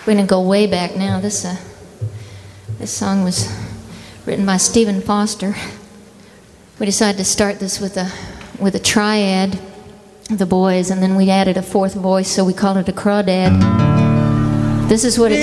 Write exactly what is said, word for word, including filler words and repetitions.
We're going to go way back now. This uh, this song was written by Stephen Foster. We decided to start this with a with a triad of the boys, and then we added a fourth voice, so we called it a crawdad. This is what it